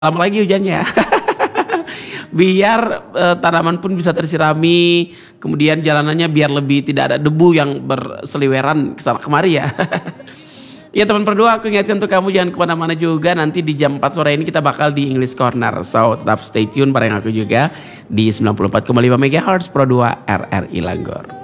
lama lagi hujannya. Biar tanaman pun bisa tersirami, kemudian jalanannya biar lebih tidak ada debu yang berseliweran kesana kemari ya. Ya teman berdua, aku ingatkan untuk kamu jangan kemana-mana juga. Nanti di jam 4 sore ini kita bakal di English Corner. So tetap stay tune bareng aku juga di 94,5 MHz Pro 2 RRI Langgor.